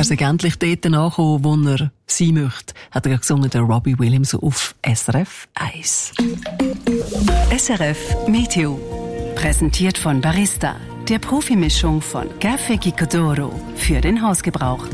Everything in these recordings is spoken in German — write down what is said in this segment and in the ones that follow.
Er sei endlich dort angekommen, wo er sein möchte, hat er gesungen, der Robbie Williams auf SRF 1. SRF Meteo. Präsentiert von Barista, der Profimischung von Café Gicodoro für den Hausgebrauch.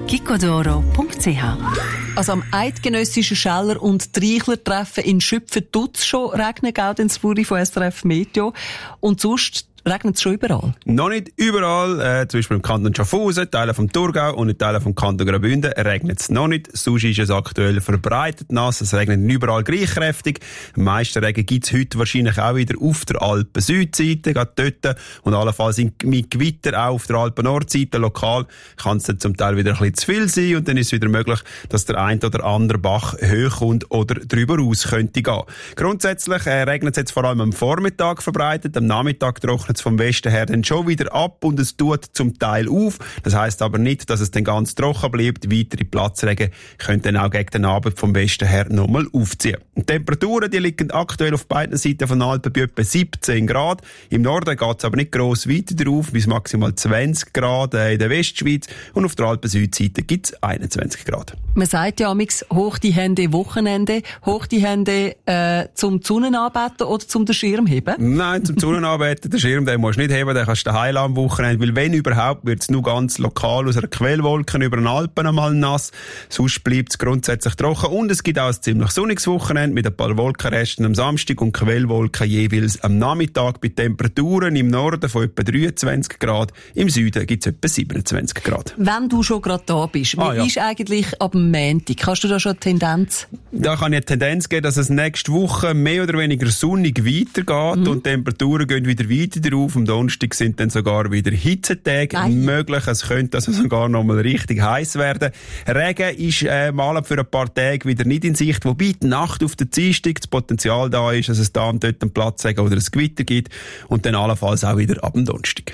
gicodoro.ch. Also am eidgenössischen Scheller- und Treichler-Treffen in Schüpfen tut's schon regnen, Gaudenz Fluri von SRF Meteo. Und sonst regnet es schon überall? Noch nicht überall. Zum Beispiel im Kanton Schaffhausen, Teile vom Thurgau und in Teilen vom Kanton Graubünden regnet es noch nicht. Sonst ist es aktuell verbreitet nass. Es regnet nicht überall gleich kräftig. Am meisten Regen gibt es heute wahrscheinlich auch wieder auf der Alpen-Südseite, gerade dort. Und allenfalls mit Gewitter auch auf der Alpen-Nordseite. Lokal kann es dann zum Teil wieder ein bisschen zu viel sein. Und dann ist es wieder möglich, dass der ein oder andere Bach hochkommt oder drüber raus könnte gehen. Grundsätzlich regnet es jetzt vor allem am Vormittag verbreitet. Am Nachmittag trocknet vom Westen her dann schon wieder ab und es tut zum Teil auf. Das heisst aber nicht, dass es dann ganz trocken bleibt. Weitere Platzregen können dann auch gegen den Abend vom Westen her nochmal aufziehen. Die Temperaturen, die liegen aktuell auf beiden Seiten von Alpen bei etwa 17 Grad. Im Norden geht es aber nicht gross weiter drauf, bis maximal 20 Grad in der Westschweiz und auf der Alpen-Südseite gibt es 21 Grad. Man sagt ja amix, hoch die Hände Wochenende, hoch die Hände zum Sonnenanbeten oder zum den Schirm heben? Nein, zum Sonnenanbeten, den Schirm, den musst du nicht heben, den kannst du daheim am Wochenende, weil wenn überhaupt, wird es nur ganz lokal aus einer Quellwolke über den Alpen einmal nass, sonst bleibt es grundsätzlich trocken und es gibt auch ein ziemlich sonniges Wochenende mit ein paar Wolkenresten am Samstag und Quellwolken jeweils am Nachmittag bei Temperaturen im Norden von etwa 23 Grad, im Süden gibt es etwa 27 Grad. Wenn du schon gerade da bist, wie ist eigentlich ab dem Montag? Kannst du da schon eine Tendenz? Da kann ich eine Tendenz geben, dass es nächste Woche mehr oder weniger sonnig weitergeht und die Temperaturen gehen wieder weiter drauf. Am Donnerstag sind dann sogar wieder Hitzetage möglich. Es könnte also sogar noch mal richtig heiß werden. Regen ist mal für ein paar Tage wieder nicht in Sicht, wobei die Nacht auf der Dienstag das Potenzial da ist, dass es da und dort einen Platzregen oder ein Gewitter gibt und dann allenfalls auch wieder ab dem Donnerstag.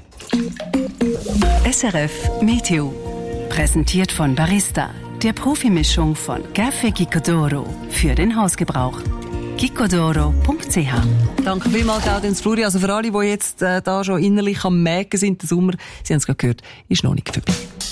SRF Meteo. Präsentiert von Barista, der Profimischung von Café Gicodoro für den Hausgebrauch. gicodoro.ch. Danke vielmals, Gaudenz Fluri. Also für alle, die jetzt da schon innerlich am Mägen sind, der Sommer, Sie haben es gerade gehört, ist noch nicht vorbei.